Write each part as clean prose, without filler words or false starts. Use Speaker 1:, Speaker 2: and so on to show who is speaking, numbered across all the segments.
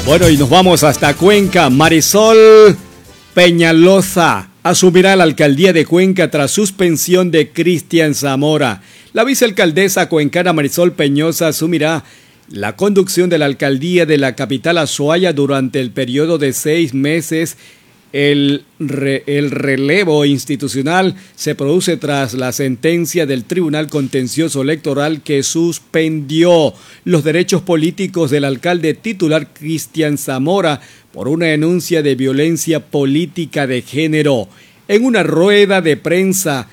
Speaker 1: Bueno, y nos vamos hasta Cuenca. Marisol Peñalosa asumirá la alcaldía de Cuenca tras suspensión de Cristian Zamora. La vicealcaldesa cuencana Marisol Peñalosa asumirá la conducción de la alcaldía de la capital Azuaya durante el periodo de 6 meses. El relevo institucional se produce tras la sentencia del Tribunal Contencioso Electoral que suspendió los derechos políticos del alcalde titular Cristian Zamora por una denuncia de violencia política de género. En una rueda de prensa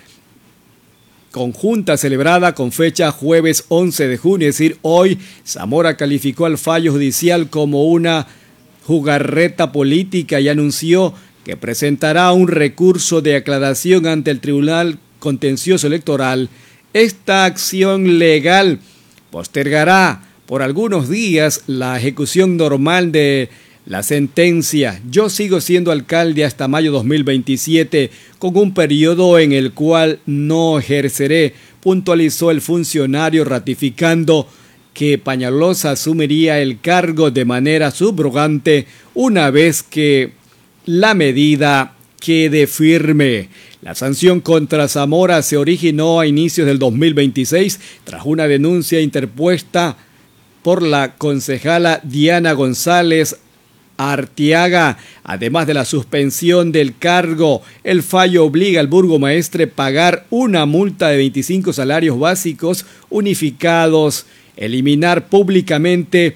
Speaker 1: conjunta celebrada con fecha jueves 11 de junio, es decir, hoy, Zamora calificó al fallo judicial como una jugarreta política y anunció que presentará un recurso de aclaración ante el Tribunal Contencioso Electoral. Esta acción legal postergará por algunos días la ejecución normal de la sentencia. Yo sigo siendo alcalde hasta mayo 2027, con un periodo en el cual no ejerceré, puntualizó el funcionario, ratificando que Peñalosa asumiría el cargo de manera subrogante una vez que la medida quede firme. La sanción contra Zamora se originó a inicios del 2026 tras una denuncia interpuesta por la concejala Diana González Artiaga. Además de la suspensión del cargo, el fallo obliga al burgomaestre a pagar una multa de 25 salarios básicos unificados, eliminar públicamente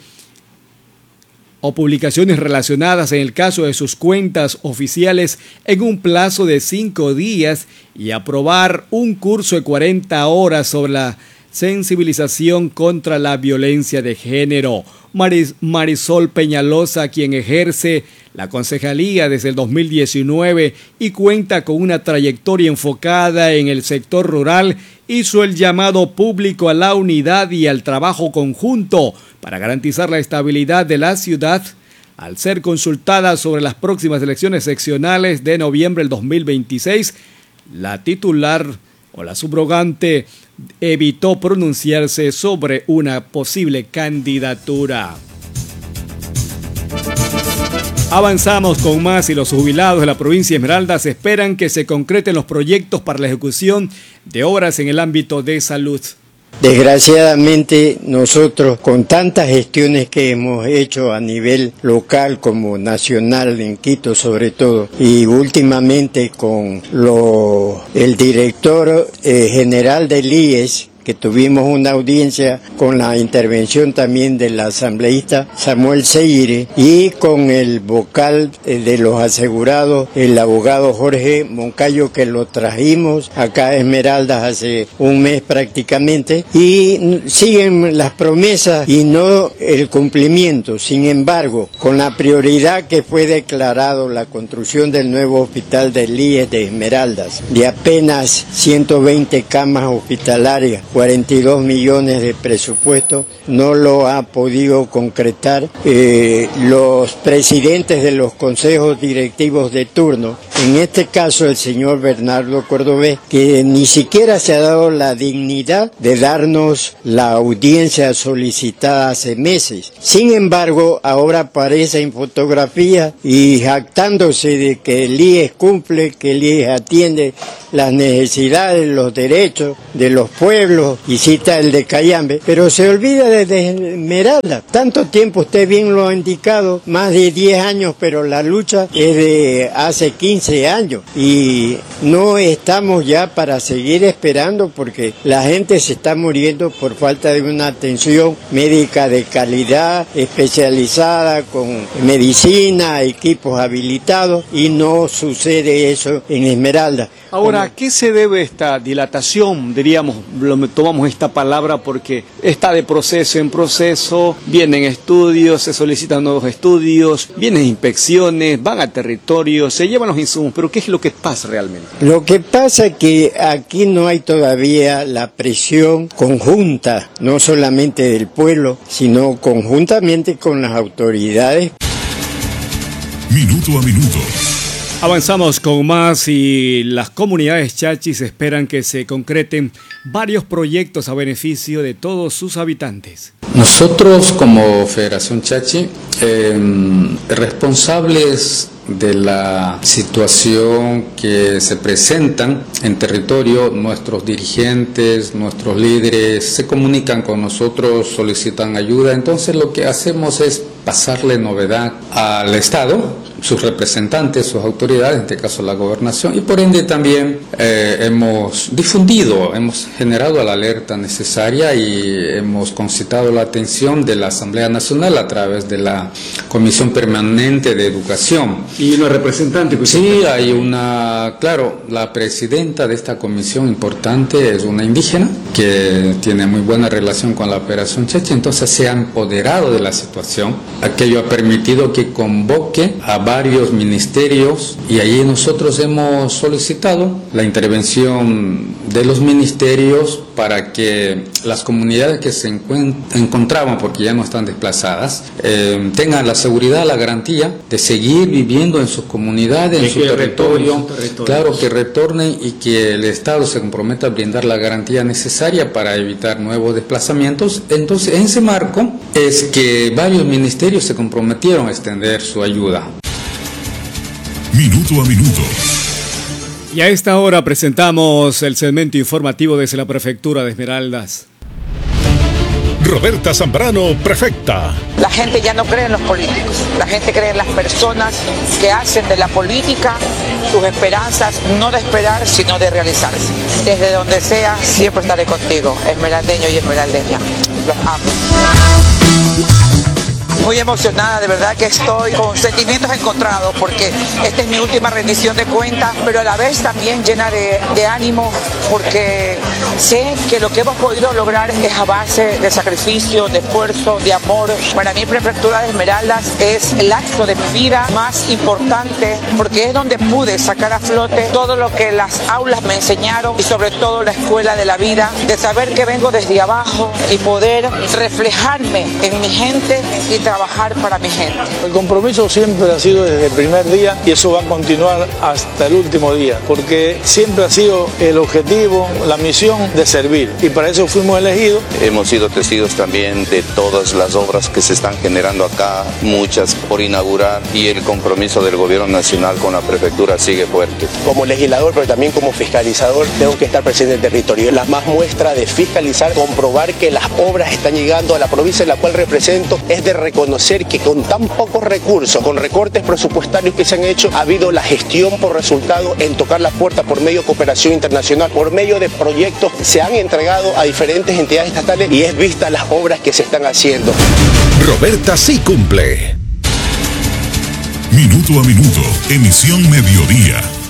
Speaker 1: o publicaciones relacionadas en el caso de sus cuentas oficiales en un plazo de 5 días y aprobar un curso de 40 horas sobre la sensibilización contra la violencia de género. Marisol Peñalosa, quien ejerce la concejalía desde el 2019 y cuenta con una trayectoria enfocada en el sector rural, hizo el llamado público a la unidad y al trabajo conjunto para garantizar la estabilidad de la ciudad. Al ser consultada sobre las próximas elecciones seccionales de noviembre del 2026, la titular o la subrogante evitó pronunciarse sobre una posible candidatura. Avanzamos con más y los jubilados de la provincia de Esmeraldas esperan que se concreten los proyectos para la ejecución de obras en el ámbito de salud.
Speaker 2: Desgraciadamente nosotros, con tantas gestiones que hemos hecho a nivel local como nacional, en Quito sobre todo, y últimamente con el director general del IES, que tuvimos una audiencia con la intervención también del asambleísta Samuel Seire y con el vocal de los asegurados, el abogado Jorge Moncayo, que lo trajimos acá a Esmeraldas hace un mes prácticamente, y siguen las promesas y no el cumplimiento. Sin embargo, con la prioridad que fue declarado la construcción del nuevo hospital del IES de Esmeraldas, de apenas 120 camas hospitalarias, 42 millones de presupuesto, no lo ha podido concretar. Los presidentes de los consejos directivos de turno, en este caso el señor Bernardo Cordobés, que ni siquiera se ha dado la dignidad de darnos la audiencia solicitada hace meses. Sin embargo, ahora aparece en fotografía y jactándose de que el IES cumple, que el IES atiende las necesidades, los derechos de los pueblos, y cita el de Cayambe, pero se olvida de Esmeralda. Tanto tiempo, usted bien lo ha indicado, más de 10 años, pero la lucha es de hace 15 años y no estamos ya para seguir esperando porque la gente se está muriendo por falta de una atención médica de calidad, especializada, con medicina, equipos habilitados, y no sucede eso en Esmeralda.
Speaker 1: Ahora, ¿a qué se debe esta dilatación? Diríamos, tomamos esta palabra porque está de proceso en proceso, vienen estudios, se solicitan nuevos estudios, vienen inspecciones, van a territorio, se llevan los insumos, pero ¿qué es lo que pasa realmente?
Speaker 2: Lo que pasa es que aquí no hay todavía la presión conjunta, no solamente del pueblo, sino conjuntamente con las autoridades.
Speaker 3: Minuto a minuto.
Speaker 1: Avanzamos con más y las comunidades chachis esperan que se concreten varios proyectos a beneficio de todos sus habitantes.
Speaker 3: Nosotros como Federación Chachi, responsables de la situación que se presentan en territorio, nuestros dirigentes, nuestros líderes se comunican con nosotros, solicitan ayuda, entonces lo que hacemos es pasarle novedad al Estado, sus representantes, sus autoridades, en este caso la gobernación, y por ende también hemos difundido, hemos generado la alerta necesaria y hemos concitado la atención de la Asamblea Nacional a través de la Comisión Permanente de Educación.
Speaker 1: ¿Y una representante?
Speaker 3: Sí, hay una, claro, la presidenta de esta comisión importante es una indígena que tiene muy buena relación con la Federación Chachi, entonces se ha empoderado de la situación. Aquello ha permitido que convoque a varios ministerios y allí nosotros hemos solicitado la intervención de los ministerios para que las comunidades que se encontraban, porque ya no están desplazadas, tengan la seguridad, la garantía de seguir viviendo en sus comunidades, en su territorio, claro, que retornen y que el Estado se comprometa a brindar la garantía necesaria para evitar nuevos desplazamientos. Entonces, en ese marco es que varios ministerios se comprometieron a extender su ayuda.
Speaker 4: Minuto a minuto.
Speaker 1: Y a esta hora presentamos el segmento informativo desde la Prefectura de Esmeraldas.
Speaker 4: Roberta Zambrano, prefecta.
Speaker 5: La gente ya no cree en los políticos, la gente cree en las personas que hacen de la política sus esperanzas, no de esperar, sino de realizarse. Desde donde sea, siempre estaré contigo, esmeraldeño y esmeraldeña. Los amo. Muy emocionada, de verdad que estoy con sentimientos encontrados porque esta es mi última rendición de cuentas, pero a la vez también llena de ánimo porque sé que lo que hemos podido lograr es a base de sacrificio, de esfuerzo, de amor. Para mí Prefectura de Esmeraldas es el acto de mi vida más importante porque es donde pude sacar a flote todo lo que las aulas me enseñaron y sobre todo la escuela de la vida, de saber que vengo desde abajo y poder reflejarme en mi gente y trabajar para mi gente.
Speaker 6: El compromiso siempre ha sido desde el primer día y eso va a continuar hasta el último día, porque siempre ha sido el objetivo, la misión de servir y para eso fuimos elegidos.
Speaker 7: Hemos sido testigos también de todas las obras que se están generando acá, muchas por inaugurar y el compromiso del gobierno nacional con la prefectura sigue fuerte.
Speaker 8: Como legislador pero también como fiscalizador tengo que estar presente en el territorio. La más muestra de fiscalizar, comprobar que las obras están llegando a la provincia en la cual represento es de reconocer que con tan pocos recursos, con recortes presupuestarios que se han hecho, ha habido la gestión por resultado en tocar la puerta por medio de cooperación internacional, por medio de proyectos se han entregado a diferentes entidades estatales y es vista las obras que se están haciendo.
Speaker 4: Roberta sí cumple. Minuto a minuto, emisión mediodía.